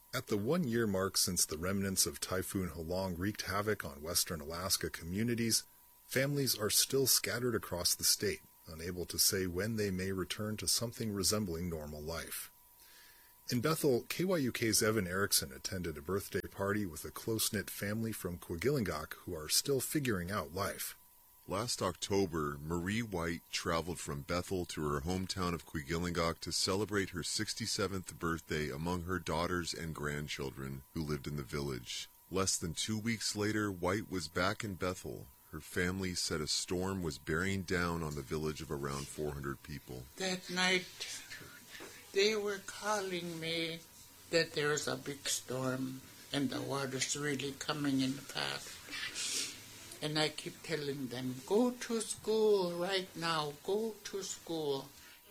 At the 1 year mark since the remnants of Typhoon Halong wreaked havoc on western Alaska communities, families are still scattered across the state, unable to say when they may return to something resembling normal life. In Bethel, KYUK's Evan Erickson attended a birthday party with a close-knit family from Quigilingak who are still figuring out life. Last October, Marie White traveled from Bethel to her hometown of Quigilingak to celebrate her 67th birthday among her daughters and grandchildren who lived in the village. Less than 2 weeks later, White was back in Bethel. Her family said a storm was bearing down on the village of around 400 people. That night, they were calling me that there's a big storm and the water's really coming in the path. And I keep telling them, go to school right now, go to school.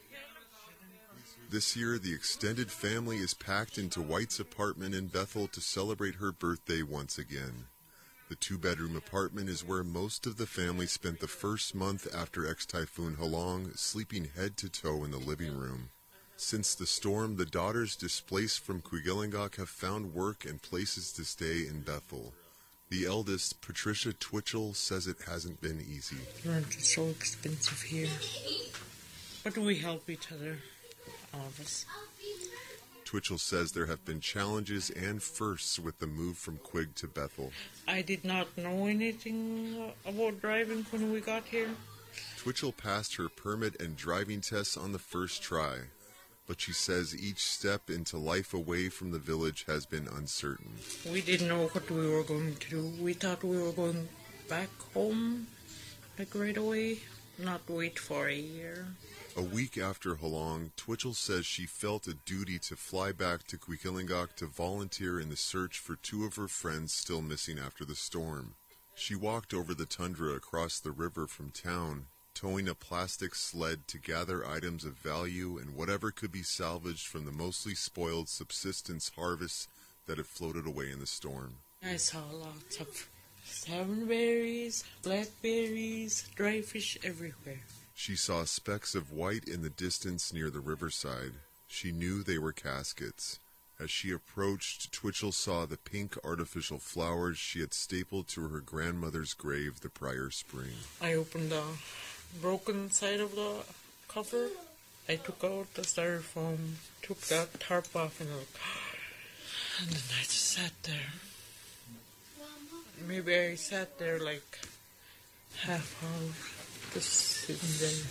This year, the extended family is packed into White's apartment in Bethel to celebrate her birthday once again. The 2-bedroom apartment is where most of the family spent the first month after ex-Typhoon Halong, sleeping head to toe in the living room. Since the storm, the daughters displaced from Quigilingak have found work and places to stay in Bethel. The eldest, Patricia Twitchell, says it hasn't been easy. Rent is so expensive here. But we help each other, all of us. Twitchell says there have been challenges and firsts with the move from Quig to Bethel. I did not know anything about driving when we got here. Twitchell passed her permit and driving tests on the first try, but she says each step into life away from the village has been uncertain. We didn't know what we were going to do. We thought we were going back home, like right away, not wait for a year. A week after Halong, Twitchell says she felt a duty to fly back to Quigilingak to volunteer in the search for 2 of her friends still missing after the storm. She walked over the tundra across the river from town, towing a plastic sled to gather items of value and whatever could be salvaged from the mostly spoiled subsistence harvests that had floated away in the storm. I saw lots of salmonberries, blackberries, dry fish everywhere. She saw specks of white in the distance near the riverside. She knew they were caskets. As she approached, Twitchell saw the pink artificial flowers she had stapled to her grandmother's grave the prior spring. I opened the broken side of the cover. I took out the styrofoam, took that tarp off, and then I just sat there. Maybe I sat there like half hour, just sitting there.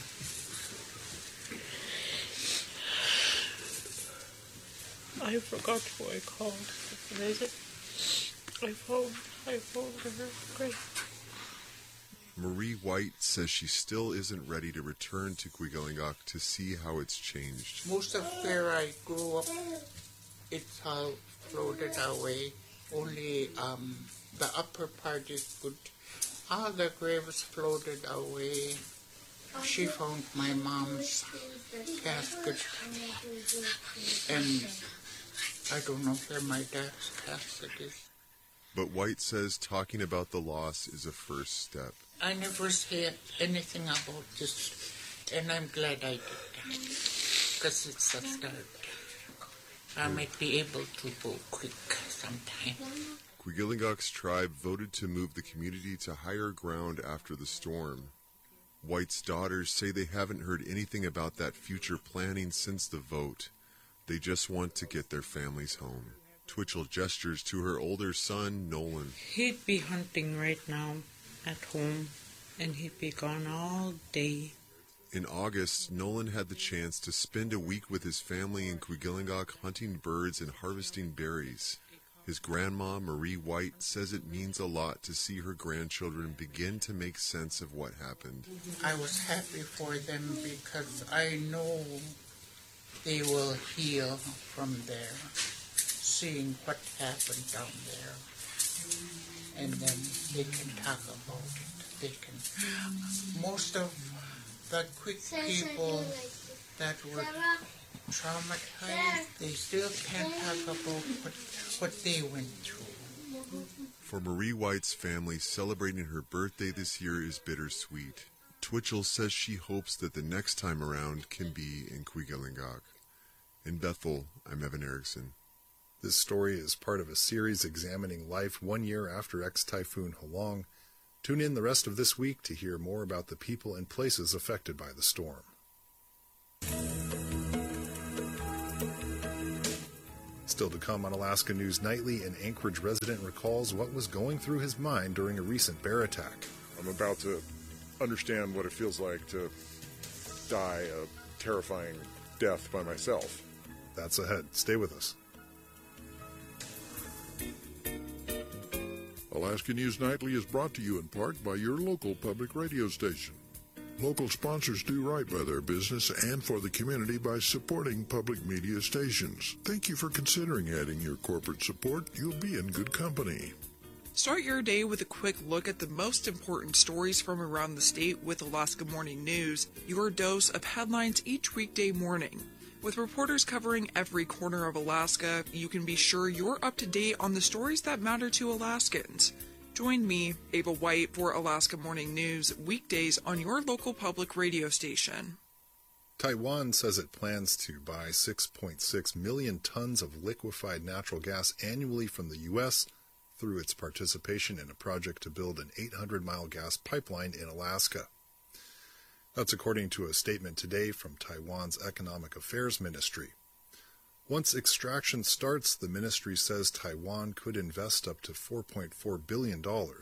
I forgot who I called. What is it? I phoned her. Great. Marie White says she still isn't ready to return to Quigilingak to see how it's changed. Most of where I grew up, it's all floated away. Only the upper part is good. All the graves floated away. She found my mom's casket, and I don't know where my dad's casket is. But White says talking about the loss is a first step. I never said anything about this, and I'm glad I did that, because it's a start. I might be able to go quick sometime. Quigilingak's tribe voted to move the community to higher ground after the storm. White's daughters say they haven't heard anything about that future planning since the vote. They just want to get their families home. Twitchell gestures to her older son, Nolan. He'd be hunting right now at home, and he'd be gone all day. In August, Nolan had the chance to spend a week with his family in Quigilingak hunting birds and harvesting berries. His grandma, Marie White, says it means a lot to see her grandchildren begin to make sense of what happened. I was happy for them because I know they will heal from there, seeing what happened down there. And then they can talk about it. They can. Most of the quick people that were traumatized, they still can't talk about what they went through. For Marie White's family, celebrating her birthday this year is bittersweet. Twitchell says she hopes that the next time around can be in Quigilingak. In Bethel, I'm Evan Erickson. This story is part of a series examining life 1 year after ex-Typhoon Halong. Tune in the rest of this week to hear more about the people and places affected by the storm. Still to come on Alaska News Nightly, an Anchorage resident recalls what was going through his mind during a recent bear attack. I'm about to understand what it feels like to die a terrifying death by myself. That's ahead. Stay with us. Alaska News Nightly is brought to you in part by your local public radio station. Local sponsors do right by their business and for the community by supporting public media stations. Thank you for considering adding your corporate support. You'll be in good company. Start your day with a quick look at the most important stories from around the state with Alaska Morning News, your dose of headlines each weekday morning. With reporters covering every corner of Alaska, you can be sure you're up to date on the stories that matter to Alaskans. Join me, Ava White, for Alaska Morning News, weekdays on your local public radio station. Taiwan says it plans to buy 6.6 million tons of liquefied natural gas annually from the U.S. through its participation in a project to build an 800-mile gas pipeline in Alaska. That's according to a statement today from Taiwan's Economic Affairs Ministry. Once extraction starts, the ministry says Taiwan could invest up to $4.4 billion.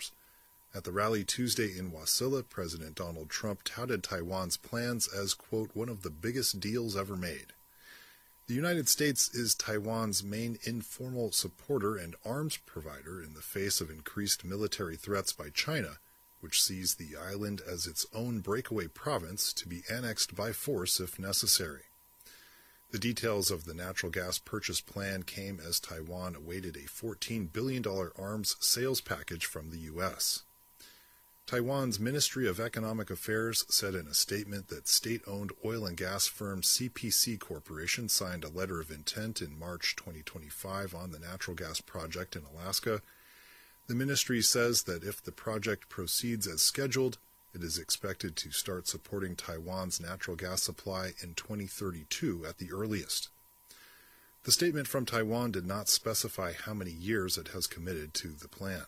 At the rally Tuesday in Wasilla, President Donald Trump touted Taiwan's plans as, quote, one of the biggest deals ever made. The United States is Taiwan's main informal supporter and arms provider in the face of increased military threats by China, which sees the island as its own breakaway province to be annexed by force if necessary. The details of the natural gas purchase plan came as Taiwan awaited a $14 billion arms sales package from the U.S. Taiwan's Ministry of Economic Affairs said in a statement that state-owned oil and gas firm CPC Corporation signed a letter of intent in March 2025 on the natural gas project in Alaska. The ministry says that if the project proceeds as scheduled, it is expected to start supporting Taiwan's natural gas supply in 2032 at the earliest. The statement from Taiwan did not specify how many years it has committed to the plan.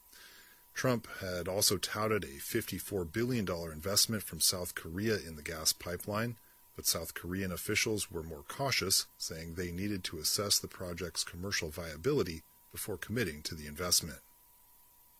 Trump had also touted a $54 billion investment from South Korea in the gas pipeline, but South Korean officials were more cautious, saying they needed to assess the project's commercial viability before committing to the investment.